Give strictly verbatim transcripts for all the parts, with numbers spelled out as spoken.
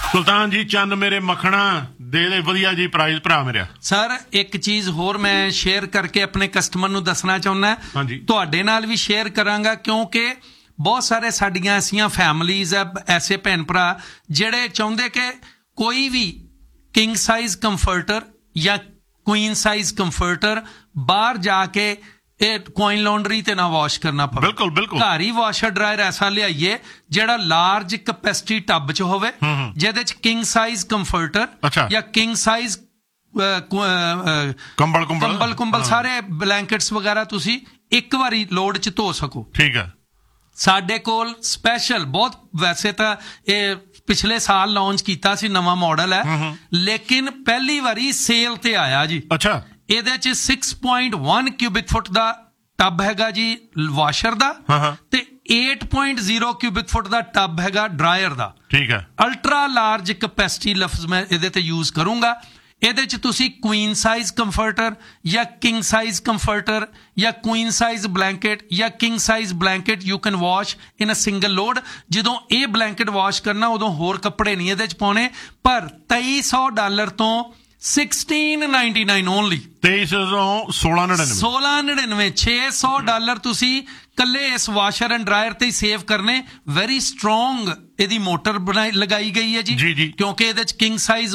ਸੁਲਤਾਨ ਜੀ ਚੰਨ ਮੇਰੇ ਮੱਖਣਾ ਦੇ ਦੇ ਵਧੀਆ ਜੀ ਪ੍ਰਾਈਜ਼ ਭਰਾ ਮੇਰਾ। ਸਰ ਇੱਕ ਚੀਜ਼ ਹੋਰ ਮੈਂ ਸ਼ੇਅਰ ਕਰਕੇ ਆਪਣੇ ਕਸਟਮਰ ਨੂੰ ਦੱਸਣਾ ਚਾਹੁੰਦਾ, ਤੁਹਾਡੇ ਨਾਲ ਵੀ ਸ਼ੇਅਰ ਕਰਾਂਗਾ, ਕਿਉਂਕਿ ਬਹੁਤ ਸਾਰੇ ਸਾਡੀਆਂ ਐਸੀਆਂ ਫੈਮਲੀਜ਼ ਆ, ਐਸੇ ਭੈਣ ਭਰਾ ਜਿਹੜੇ ਚਾਹੁੰਦੇ ਕਿ ਕੋਈ ਵੀ ਕਿੰਗ ਸਾਈਜ਼ ਕੰਫਰਟਰ ਜਾਂ ਕੁਈਨ ਸਾਈਜ਼ ਕੰਫਰਟਰ ਬਾਹਰ ਜਾ ਕੇ ਇਹ ਕੋਇਨ ਲਾਂਡਰੀ ਤੇ ਨਾ ਵਾਸ਼ ਕਰਨਾ ਪਵੇ। ਬਿਲਕੁਲ ਬਿਲਕੁਲ ਘਰ ਹੀ ਵਾਸ਼ਰ ਡਰਾਇਰ ਐਸਾ ਲਿਆਈਏ ਜਿਹੜਾ ਲਾਰਜ ਕੈਪੈਸਿਟੀ ਟੱਬ ਚ ਹੋਵੇ, ਜਿਹਦੇ ਚ ਕਿੰਗ ਸਾਈਜ਼ ਕੰਫਰਟਰ ਜਾਂ ਕਿੰਗ ਸਾਈਜ਼ ਕੰਬਲ ਕੰਬਲ ਕੁੰਬਲ ਸਾਰੇ ਬਲੈਂਕਟਸ ਵਗੈਰਾ ਤੁਸੀਂ ਇੱਕ ਵਾਰੀ ਲੋਡ ਚ ਧੋ ਸਕੋ। ਠੀਕ ਹੈ। ਸਾਡੇ ਕੋਲ ਸਪੈਸ਼ਲ ਬਹੁਤ, ਵੈਸੇ ਤਾਂ ਇਹ ਪਿਛਲੇ ਸਾਲ ਲਾਂਚ ਕੀਤਾ ਸੀ, ਨਵਾਂ ਮਾਡਲ ਹੈ, ਲੇਕਿਨ ਪਹਿਲੀ ਵਾਰੀ ਸੇਲ ਤੇ ਆਇਆ ਜੀ। ਅੱਛਾ। ਇਹਦੇ ਚ ਸਿਕਸ ਪੁਆਇੰਟ ਵਨ ਕਿਊਬਿਕ ਫੁੱਟ ਦਾ ਟੱਬ ਹੈਗਾ ਜੀ ਵਾਸ਼ਰ ਦਾ, ਤੇ ਏਟ ਪੁਆਇੰਟ ਜ਼ੀਰੋ ਕਿਊਬਿਕ ਫੁੱਟ ਦਾ ਟੱਬ ਹੈਗਾ ਡਰਾਇਰ ਦਾ। ਠੀਕ ਹੈ। ਅਲਟਰਾ ਲਾਰਜ ਕੈਪੈਸਿਟੀ ਲਫ਼ਜ਼ ਮੈਂ ਇਹਦੇ ਤੇ ਯੂਜ਼ ਕਰੂੰਗਾ। ਇਹਦੇ ਚ ਤੁਸੀਂ ਕੁਈਨ ਸਾਈਜ਼ ਕੰਫਰਟਰ ਜਾਂ ਕਿੰਗ ਸਾਈਜ਼ ਕੰਫਰਟਰ ਜਾਂ ਕੁਈਨ ਸਾਈਜ਼ ਬਲੈਂਕਟ ਜਾਂ king size blanket you can wash in a single load. ਜਦੋਂ ਇਹ ਬਲੈਂਕਟ ਵਾਸ਼ ਕਰਨਾ ਉਦੋਂ ਹੋਰ ਕੱਪੜੇ ਨਹੀਂ ਇਹਦੇ ਚ ਪਾਉਣੇ, ਪਰ ਤੇਈ ਸੌ ਡਾਲਰ ਤੋਂ ਸਿਕਸਟੀਨ ਨਾਈਨਟੀ ਨਾਈਨ ਓਨਲੀ, ਤੇਈ ਸੌ ਸੋਲਾਂ ਨੜਿਨਵੇਂ ਸੋਲਾਂ ਨੜਿਨਵੇਂ ਛੇ ਸੌ ਡਾਲਰ ਤੁਸੀਂ ਕੱਲੇ ਇਸ ਵਾਸ਼ਰ ਐਂਡ ਡਰਾਇਰ ਤੇ ਹੀ ਸੇਵ ਕਰਨੇ। ਵੈਰੀ ਸਟਰੋਂਗ ਇਹਦੀ ਮੋਟਰ ਬਣਾਈ ਲਗਾਈ ਗਈ ਹੈ ਜੀ, ਕਿਉਂਕਿ ਇਹਦੇ ਚ ਕਿੰਗ ਸਾਈਜ਼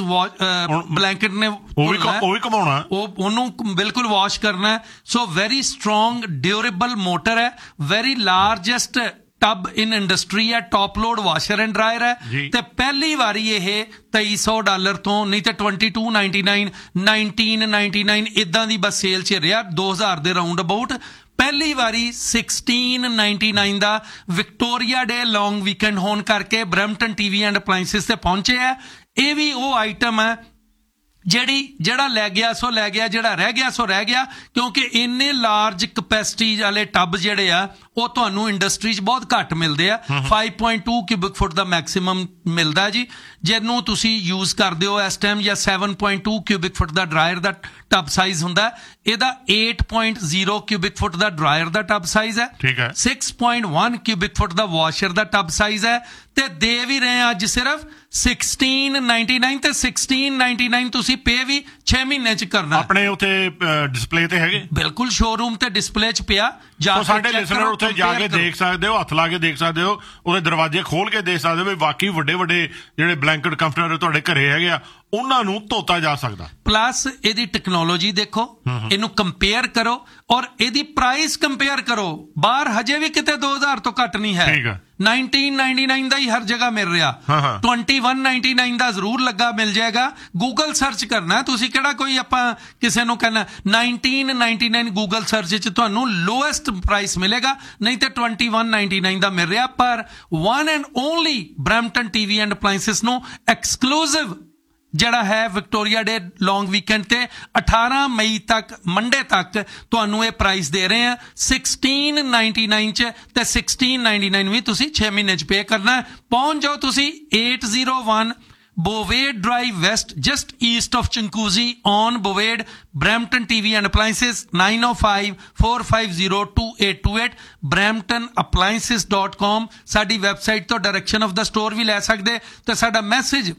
ਬਲੈਂਕਟ ਨੇ ਉਹ ਵੀ ਘਮਾਉਣਾ, ਉਹ ਉਹਨੂੰ ਬਿਲਕੁਲ ਵਾਸ਼ ਕਰਨਾ। So very strong durable motor ਹੈ, ਵੈਰੀ ਲਾਰਜੈਸਟ ਟੱਬ ਇਨ ਇੰਡਸਟਰੀ ਹੈ, top load washer and dryer ਹੈ, ਤੇ ਪਹਿਲੀ ਵਾਰੀ ਇਹ ਤੇਈ ਸੌ ਡਾਲਰ ਤੋਂ, ਨਹੀਂ ਤੇ twenty two ninety nine nineteen ninety nine ਇਦਾਂ ਦੀ ਬਸ ਸੇਲ ਚ ਰਿਹਾ, ਦੋ ਹਜ਼ਾਰ ਦੇ ਰਾਉਂਡ ਅਬਾਊਟ। ਪਹਿਲੀ ਵਾਰੀ ਸਿਕਸਟੀਨ ਨਾਈਨਟੀ ਨਾਈਨ ਦਾ ਵਿਕਟੋਰੀਆ ਡੇ ਲੌਂਗ ਵੀਕਐਂਡ ਹੋਣ ਕਰਕੇ ਬਰੈਂਪਟਨ ਟੀਵੀ ਐਂਡ ਅਪਲਾਇੰਸਿਸ ਤੇ ਪਹੁੰਚੇ ਹੈ। ਇਹ ਵੀ ਉਹ ਆਈਟਮ ਹੈ ਜਿਹੜੀ ਜਿਹੜਾ ਲੈ ਗਿਆ ਸੋ ਲੈ ਗਿਆ, ਜਿਹੜਾ ਰਹਿ ਗਿਆ ਸੋ ਰਹਿ ਗਿਆ, ਕਿਉਂਕਿ ਇੰਨੇ ਲਾਰਜ ਕਪੈਸਿਟੀ ਵਾਲੇ ਟੱਬ ਜਿਹੜੇ ਆ ਉਹ ਤੁਹਾਨੂੰ ਇੰਡਸਟਰੀ 'ਚ ਬਹੁਤ ਘੱਟ ਮਿਲਦੇ ਆ। Five point to cubic foot the maximum ਮਿਲਦਾ ਜੀ, ਜਿਹਨੂੰ ਤੁਸੀਂ ਯੂਜ਼ ਕਰਦੇ ਹੋ ਇਸ ਟਾਈਮ, ਜਾਂ seven point to cubic foot the dryer the tub size ਹੁੰਦਾ। ਇਹਦਾ ਏਟ ਪੁਆਇੰਟ ਜ਼ੀਰੋ ਕਿਊਬਿਕ ਫੁੱਟ ਦਾ ਡਰਾਇਰ ਦਾ ਟੱਬ ਸਾਈਜ਼ ਹੈ, ਸਿਕਸ ਪੁਆਇੰਟ ਵਨ ਕਿਊਬਿਕ ਫੁੱਟ ਦਾ ਵਾਸ਼ਰ ਦਾ ਟੱਬ ਸਾਈਜ਼ ਹੈ, ਤੇ ਦੇ ਵੀ ਰਹੇ ਅੱਜ ਸਿਰਫ ਸਿਕਸਟੀਨ ਨਾਈਨਟੀ ਨਾਈਨ, ਤੇ ਸਿਕਸਟੀਨ ਨਾਈਨਟੀ ਨਾਈਨ ਤੁਸੀਂ ਪੇ ਵੀ ਛੇ ਮਹੀਨੇ ਚ ਕਰਨਾ। ਆਪਣੇ ਉੱਥੇ ਡਿਸਪਲੇ ਤੇ ਹੈਗੇ, ਬਿਲਕੁਲ ਸ਼ੋਰੂਮ ਤੇ ਡਿਸਪਲੇ ਚ ਪਿਆ, ਜਾ ਸਾਡੇ ਲਿਸਨਰ ਉੱਥੇ ਜਾ ਕੇ ਦੇਖ ਸਕਦੇ ਹੋ, ਹੱਥ ਲਾ ਕੇ ਦੇਖ ਸਕਦੇ ਹੋ, ਉਹਦੇ ਦਰਵਾਜ਼ੇ ਖੋਲ ਕੇ ਦੇਖ ਸਕਦੇ ਹੋ ਵੀ ਵਾਕਈ ਵੱਡੇ ਵੱਡੇ ਜਿਹੜੇ ਬਲੈਂਕਟ ਕੰਫਰਟਰ ਤੁਹਾਡੇ ਘਰੇ ਹੈਗੇ ਆ ਉਹਨਾਂ ਨੂੰ ਧੋਤਾ ਜਾ ਸਕਦਾ। ਪਲੱਸ ਇਹਦੀ ਟੈਕਨੋਲੋਜੀ ਦੇਖੋ, ਇਹਨੂੰ ਕੰਪੇਅਰ ਕਰੋ ਔਰ ਇਹਦੀ ਪ੍ਰਾਈਸ ਕੰਪੇਅਰ ਕਰੋ। ਬਾਹਰ ਹਜੇ ਵੀ ਕਿਤੇ ਦੋ ਹਜ਼ਾਰ ਤੋਂ ਘੱਟ ਨਹੀਂ ਹੈ, ਨਾਈਨਟੀਨ ਨਾਈਨਟੀ ਨਾਈਨ ਦਾ ਹੀ ਹਰ ਜਗ੍ਹਾ ਮਿਲ ਰਿਹਾ, ਟਵੈਂਟੀ ਵਨ ਨਾਈਨਟੀ ਨਾਈਨ ਦਾ ਜ਼ਰੂਰ ਲੱਗਾ ਮਿਲ ਜਾਏਗਾ। ਗੂਗਲ ਸਰਚ ਕਰਨਾ ਤੁਸੀਂ, ਕਿਹੜਾ ਕੋਈ ਆਪਾਂ ਕਿਸੇ ਨੂੰ ਕਹਿਣਾ nineteen ninety nine Google search 'ਚ ਤੁਹਾਨੂੰ ਲੋਐਸਟ ਪ੍ਰਾਈਸ ਮਿਲੇਗਾ, ਨਹੀਂ ਤੇ ਟਵੈਂਟੀ ਵਨ ਨਾਈਨਟੀ ਨਾਈਨ ਦਾ ਮਿਲ ਰਿਹਾ। ਪਰ one and only Brampton TV and appliances ਨੂੰ ਐਕਸਕਲੂਸਿਵ ਜਿਹੜਾ ਹੈ ਵਿਕਟੋਰੀਆ ਡੇ ਲੌਂਗ ਵੀਕਐਂਡ ਤੇ ਅਠਾਰਾਂ ਮਈ ਤੱਕ, ਮੰਡੇ ਤੱਕ ਤੁਹਾਨੂੰ ਇਹ ਪ੍ਰਾਈਸ ਦੇ ਰਹੇ ਆ ਸਿਕਸਟੀਨ ਨਾਈਨਟੀ ਨਾਈਨ ਚ, ਤੇ ਸਿਕਸਟੀਨ ਨਾਈਨਟੀ ਨਾਈਨ ਵੀ ਤੁਸੀਂ ਛੇ ਮਹੀਨੇ ਚ ਪੇ ਕਰਨਾ। ਪਹੁੰਚ ਜਾਓ ਤੁਸੀਂ eight zero one Bovade Drive West, just east of Chinguacousy on Bovade, Brampton T V and Appliances, nine oh five, four five zero, two eight two eight, brampton appliances dot com। ਸਾਡੀ website ਤੋਂ direction of the store ਵੀ ਲੈ ਸਕਦੇ, ਤੇ ਸਾਡਾ message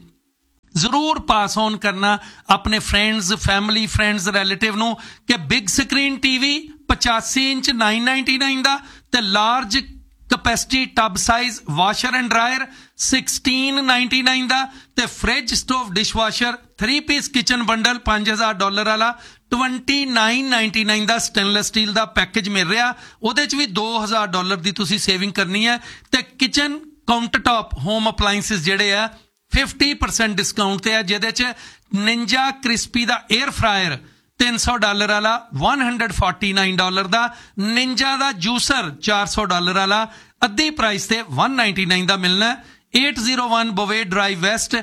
ਜ਼ਰੂਰ ਪਾਸ on ਕਰਨਾ ਆਪਣੇ friends, family, friends, relative ਨੂੰ ਕਿ ਬਿਗ ਸਕਰੀਨ ਟੀਵੀ ਪਚਾਸੀ ਇੰਚ ਨਾਈਨ ਨਾਈਨਟੀ ਨਾਈਨ ਦਾ, ਤੇ large capacity tub size washer and dryer sixteen ninety nine ਦਾ, ਤੇ fridge stove dishwasher three piece kitchen bundle ਪੰਜ ਹਜ਼ਾਰ ਡਾਲਰ ਵਾਲਾ ਟਵੈਂਟੀ ਨਾਈਨ ਨਾਈਨਟੀ ਨਾਈਨ ਦਾ stainless steel ਦਾ package ਮਿਲ ਰਿਹਾ। ਉਹਦੇ 'ਚ ਵੀ ਦੋ ਹਜ਼ਾਰ ਡਾਲਰ ਦੀ ਤੁਸੀਂ ਸੇਵਿੰਗ ਕਰਨੀ ਹੈ। ਤੇ kitchen counter top home appliances ਜਿਹੜੇ ਆ ਫਿਫਟੀ ਪਰਸੈਂਟ ਡਿਸਕਾਊਂਟ ਤੇ ਹੈ, ਜਿਹਦੇ 'ਚ ਨਿੰਜਾ ਕ੍ਰਿਸਪੀ ਦਾ 에ਅਰ ਫਰਾਇਰ ਤਿੰਨ ਸੌ ਡਾਲਰ ਵਾਲਾ one hundred forty nine dollar ਦਾ, ਨਿੰਜਾ ਦਾ ਜੂਸਰ ਚਾਰ ਸੌ ਡਾਲਰ ਵਾਲਾ ਅੱਧੀ ਪ੍ਰਾਈਸ ਤੇ ਵਨ ਨਾਈਨਟੀ ਨਾਈਨ ਦਾ ਮਿਲਣਾ। Eight zero one Bovade Drive West,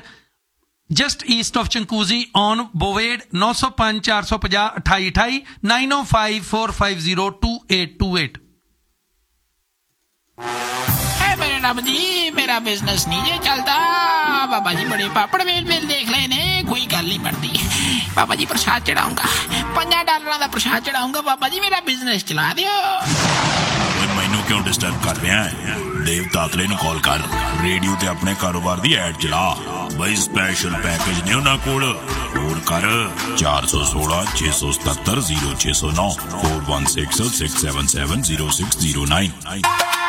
just east of Chinguacousy on Bovade, nine oh five, four five zero, eight eight eight eight, nine oh five, four five zero, two eight two eight। मेरे रब जी, मेरा business नहीं जे चलता। बाबा जी बड़े पापड़ mail mail देख ले ने, कोई गल नहीं बनती। बाबा जी प्रसाद चढ़ाऊंगा, पंजा डॉलर का प्रसाद चढ़ाऊंगा। बाबा जी मेरा बिजनेस चला दियो। मैनू क्यों डिस्टर्ब कर रहा है? देव तातरे नूं कॉल कर, रेडियो ते अपने कारोबार दी एड चला। ਬਈ ਸਪੈਸ਼ਲ ਪੈਕੇਜ ਨੇ ਉਹਨਾਂ ਕੋਲ। ਹੋਰ ਕਰ ਚਾਰ ਸੌ ਸੋਲਾਂ ਛੇ ਸੌ ਸਤੱਤਰ ਜ਼ੀਰੋ ਛੇ ਸੌ ਨੌ four one six six seven seven zero six zero nine।